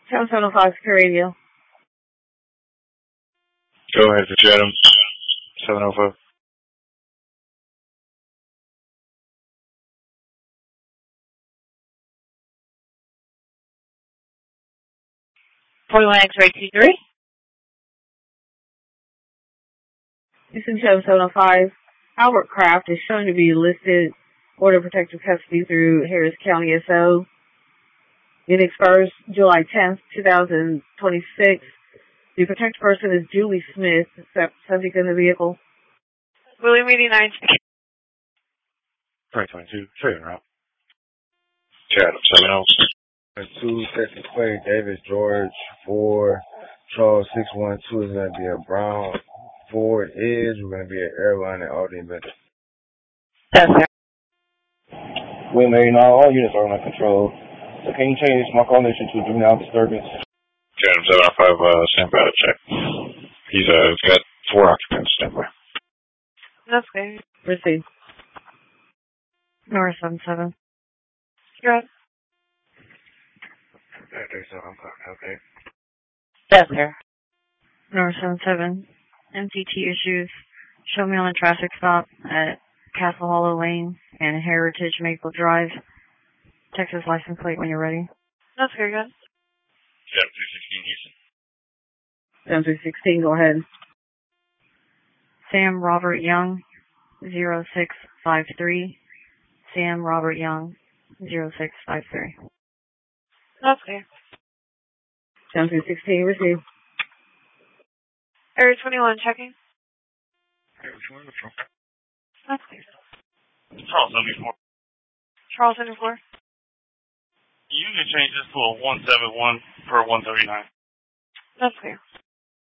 705 Secure Radio. Go ahead, Chatham. 705. X-ray 23. Houston 705. Albert Kraft is shown to be listed Order Protective Custody through Harris County SO. It expires July 10th, 2026. The protected person is Julie Smith, subject in the vehicle. William 89. Frank 22. Trailer route. Chatham 70. 2, Texas Clay, Davis, George, 4, Charles 612 is going to be a Brown Ford Edge. We're going to be an airline at Albany Benton. That's it. William 89, all units are under control. So can you change my call nation to do now disturbance? Chatham 705, standby to check. He's got 4 occupants standby. That's okay. Receive. North 77. Good. Okay. Yes, sir. North 77. MCT issues. Show me on a traffic stop at Castle Hollow Lane and Heritage Maple Drive. Texas license plate when you're ready. That's very good. Chatham 316 Houston. 716, go ahead. Sam Robert Young, 0653. Sam Robert Young, 0653. That's okay. 716, receive. Area 21, checking. That's clear. Charles 74. Charles 74. You can change this to a 171 per 139. That's clear.